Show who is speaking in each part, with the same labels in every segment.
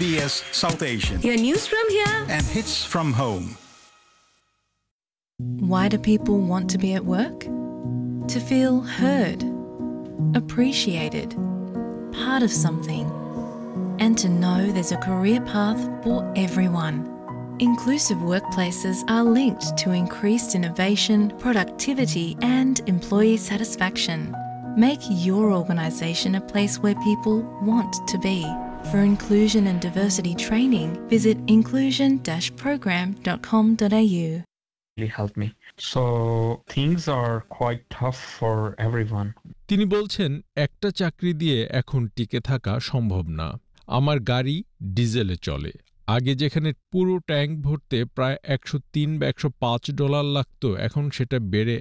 Speaker 1: SBS South Asian
Speaker 2: Your news from here.
Speaker 1: and hits from home.
Speaker 3: Why do people want to be at work? To feel heard, appreciated, part of something, and to know there's a career path for everyone. Inclusive workplaces are linked to increased innovation, productivity, and employee satisfaction. Make your organisation a place where people want to be. For inclusion and diversity training, visit inclusion-program.com.au.
Speaker 4: really helped me. So things are quite tough for everyone.
Speaker 5: তিনি বলছেন, একটা চাকরি দিয়ে এখন টিকে থাকা সম্ভব না। আমার গাড়ি ডিজেলে চলে। আগে যেখানে পুরো ট্যাঙ্ক ভরতে প্রায় $103 বা $105 লাগতো, এখন সেটা বেড়ে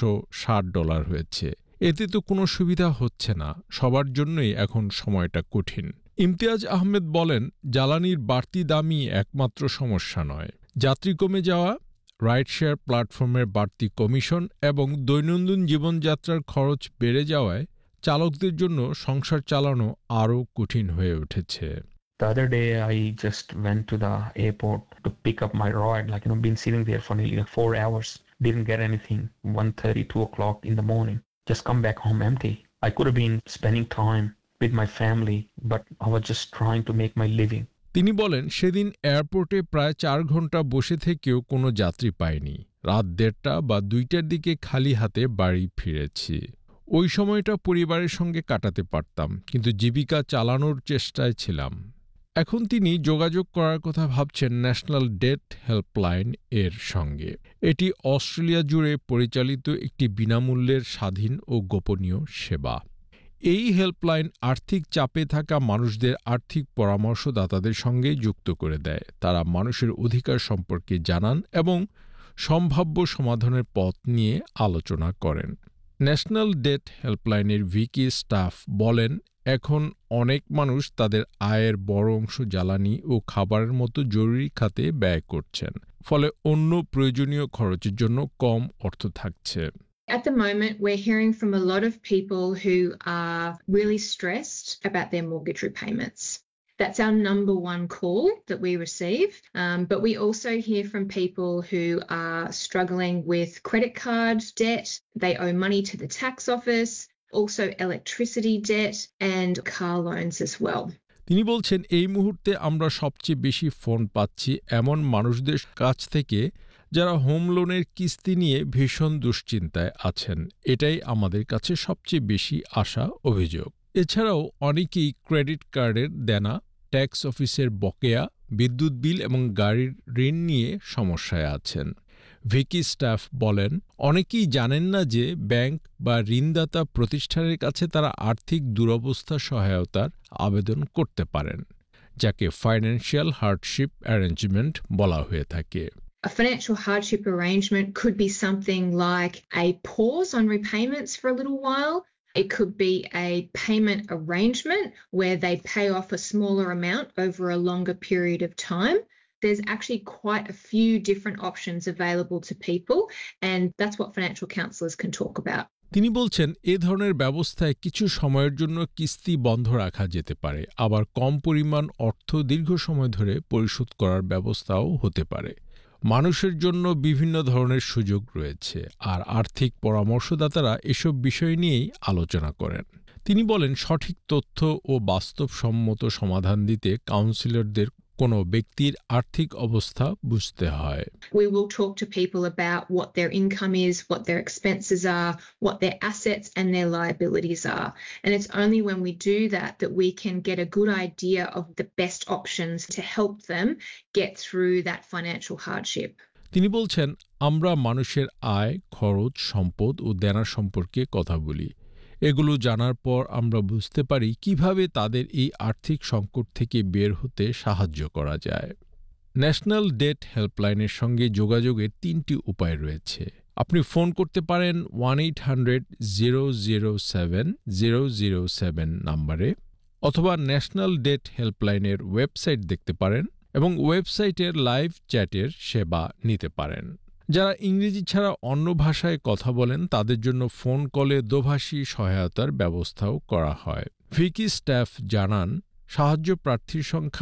Speaker 5: $160 হয়েছে। এতে তো কোনো সুবিধা হচ্ছে না। সবার জন্যই এখন সময়টা কঠিন। ইমতিয়াজ আহমেদ বলেন, জ্বালানির বাড়তি দামই একমাত্র সমস্যা নয়। যাত্রী কমে যাওয়া, রাইড শেয়ার প্ল্যাটফর্মের বাড়তি কমিশন এবং দৈনন্দিন জীবনযাত্রার খরচ বেড়ে যাওয়ায় চালকদের জন্য সংসার চালানো আরও কঠিন হয়ে উঠেছে।
Speaker 4: The other day I just went to the airport to pick up my ride, been sitting there for nearly 4 hours, didn't get anything, 1:30, 2 o'clock in the morning, just come back home empty. I could have been spending time with my family, but I was just trying to make my living.
Speaker 5: তিনি বলেন, সেদিন এয়ারপোর্টে প্রায় 4 ঘন্টা বসে থেকেও কোনো যাত্রী পাইনি। রাত 1:30 বা 2টার দিকে খালি হাতে বাড়ি ফিরেছি। ওই সময়টা পরিবারের সঙ্গে কাটাতে পারতাম, কিন্তু জীবিকা চালানোর চেষ্টায় ছিলাম। এখন তিনি যোগাযোগ করার কথা ভাবছেন ন্যাশনাল ডেট হেল্পলাইন এর সঙ্গে। এটি অস্ট্রেলিয়া জুড়ে পরিচালিত একটি বিনামূল্যের স্বাধীন ও গোপনীয় সেবা। এই হেল্পলাইন আর্থিক চাপে থাকা মানুষদের আর্থিক পরামর্শদাতাদের সঙ্গে যুক্ত করে দেয়। তারা মানুষের অধিকার সম্পর্কে জানান এবং সম্ভাব্য সমাধানের পথ নিয়ে আলোচনা করেন। ন্যাশনাল ডেট হেল্পলাইনের ভিকি স্টাফ বলেন, এখন অনেক মানুষ তাদের আয়ের বড় অংশ জ্বালানি ও খাবারের মতো জরুরি খাতে ব্যয় করছেন। ফলে অন্য প্রয়োজনীয় খরচের জন্য কম অর্থ থাকছে।
Speaker 6: At the moment, we're hearing from a lot of people who are really stressed about their mortgage repayments. That's our number one call that we receive. But we also hear from people who are struggling with credit card debt. They owe money to the tax office, also electricity debt and car loans as well.
Speaker 5: তিনি বলছেন, এই মুহূর্তে আমরা সবচেয়ে বেশি phone পাচ্ছি এমন মানুষদের কাছ থেকে যারা হোম লোনের কিস্তি নিয়ে ভীষণ দুশ্চিন্তায় আছেন। এটাই আমাদের কাছে সবচেয়ে বেশি আসা অভিযোগ। এছাড়াও অনেকেই ক্রেডিট কার্ডের দেনা, ট্যাক্স অফিসের বকেয়া, বিদ্যুৎ বিল এবং গাড়ির ঋণ নিয়ে সমস্যায় আছেন। ভিকি স্টাফ বলেন, অনেকেই জানেন না যে ব্যাংক বা ঋণদাতা প্রতিষ্ঠানের কাছে তারা আর্থিক দুরবস্থা সহায়তার আবেদন করতে পারেন, যাকে ফাইন্যান্সিয়াল হার্ডশিপ অ্যারেঞ্জমেন্ট বলা হয়ে থাকে।
Speaker 6: A financial hardship arrangement could be something like a pause on repayments for a little while. It could be a payment arrangement where they pay off a smaller amount over a longer period of time. There's actually quite a few different options available to people, and that's what financial counsellors can talk about.
Speaker 5: তিনি বলছেন, এ ধরনের ব্যবস্থায় কিছু সময়ের জন্য কিস্তি বন্ধ রাখা যেতে পারে, আবার কম পরিমাণ অর্থ দীর্ঘ সময় ধরে পরিশোধ করার ব্যবস্থাও হতে পারে। মানুষের জন্য বিভিন্ন ধরনের সুযোগ রয়েছে, আর আর্থিক পরামর্শদাতারা এসব বিষয় নিয়েই আলোচনা করেন। তিনি বলেন, সঠিক তথ্য ও বাস্তবসম্মত সমাধান দিতে কাউন্সিলরদের কোনো ব্যক্তির আর্থিক অবস্থা বুঝতে হয়।
Speaker 6: We will talk to people about what their income is, what their expenses are, what their assets and their liabilities are. And it's only when we do that that we can get a good idea of the best options to help them get through that financial hardship.
Speaker 5: তিনি বলছেন, আমরা মানুষের আয়, খরচ, সম্পদ ও দেনা সম্পর্কে কথা বলি। এগুলো জানার পর আমরা বুঝতে পারি কিভাবে তাদের এই আর্থিক সংকট থেকে বের হতে সাহায্য করা যায়। ন্যাশনাল ডেট হেল্পলাইনের সঙ্গে যোগাযোগের 3টি উপায় রয়েছে। আপনি ফোন করতে পারেন 1-800-007-007 নম্বরে, অথবা ন্যাশনাল ডেট হেল্পলাইনের ওয়েবসাইট দেখতে পারেন এবং ওয়েবসাইটের লাইভ চ্যাটের সেবা নিতে পারেন। যারা ইংরেজি ছাড়া অন্য ভাষায় কথা বলেন তাদের জন্য ফোন কলে দোভাষী সহায়তার ব্যবস্থাও করা হয়। ভিকি স্টাফ জানান, সাহায্য প্রার্থীর সংখ্যা